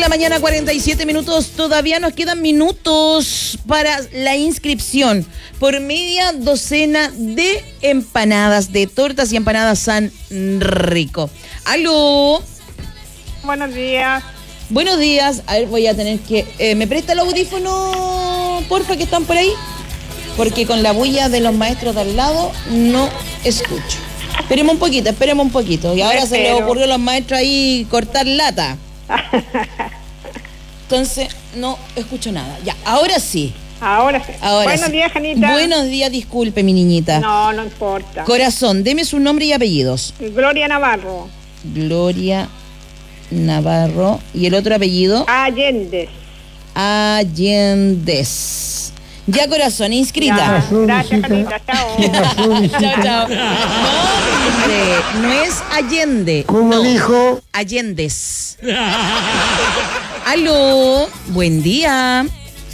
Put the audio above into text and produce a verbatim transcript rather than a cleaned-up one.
la mañana, cuarenta y siete minutos. Todavía nos quedan minutos para la inscripción por media docena de empanadas, de tortas y empanadas San Rico. ¡Aló! Buenos días. Buenos días. A ver, voy a tener que... Eh, ¿Me presta el audífono, porfa, que están por ahí? Porque con la bulla de los maestros de al lado no escucho. Esperemos un poquito, esperemos un poquito. Y ahora se les ocurrió a los maestros ahí cortar lata. Entonces, no escucho nada. Ya, ahora sí. Ahora sí. Ahora Buenos sí. días, Janita. Buenos días, disculpe, mi niñita. No, no importa. Corazón, deme su nombre y apellidos. Gloria Navarro. Gloria Navarro. ¿Y el otro apellido? Allende. Allendez. Ya, corazón, inscrita. Ya, gracias, Janita. Chao. Chao, chao. No, hombre, no es Allende. ¿Cómo no. dijo? Allendez. Aló, buen día.